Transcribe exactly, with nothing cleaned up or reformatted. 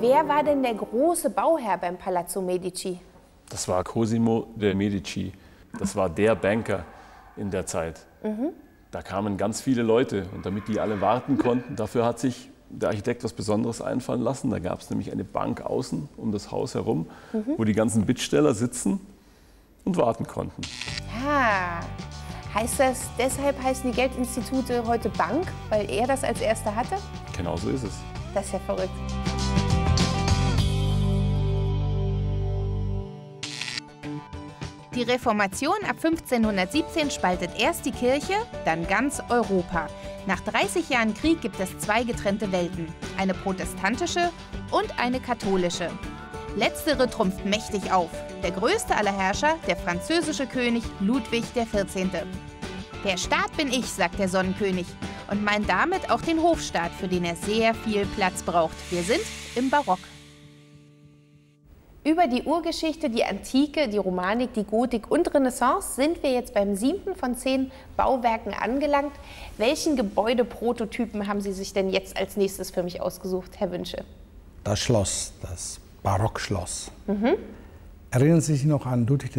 Wer war denn der große Bauherr beim Palazzo Medici? Das war Cosimo de' Medici. Das war der Banker in der Zeit. Mhm. Da kamen ganz viele Leute und damit die alle warten konnten, dafür hat sich der Architekt was Besonderes einfallen lassen. Da gab es nämlich eine Bank außen um das Haus herum, mhm. wo die ganzen Bittsteller sitzen und warten konnten. Ah, heißt das, deshalb heißen die Geldinstitute heute Bank, weil er das als erster hatte? Genau so ist es. Das ist ja verrückt. Die Reformation ab fünfzehnhundertsiebzehn spaltet erst die Kirche, dann ganz Europa. Nach dreißig Jahren Krieg gibt es zwei getrennte Welten, eine protestantische und eine katholische. Letztere trumpft mächtig auf. Der größte aller Herrscher, der französische König Ludwig der vierzehnte. Der Staat bin ich, sagt der Sonnenkönig, und meint damit auch den Hofstaat, für den er sehr viel Platz braucht. Wir sind im Barock. Über die Urgeschichte, die Antike, die Romanik, die Gotik und Renaissance sind wir jetzt beim siebten von zehn Bauwerken angelangt. Welchen Gebäudeprototypen haben Sie sich denn jetzt als nächstes für mich ausgesucht, Herr Wünsche? Das Schloss, das Barockschloss. Mhm. Erinnern Sie sich noch an Ludwig